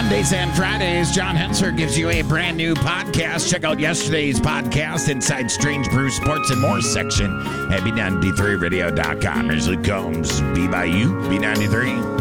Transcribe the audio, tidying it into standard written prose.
Mondays and Fridays, John Henser gives you a brand new podcast. Check out yesterday's podcast inside Strange Brew Sports and More section at B93radio.com. Here's Luke Combs. Be by you, B93.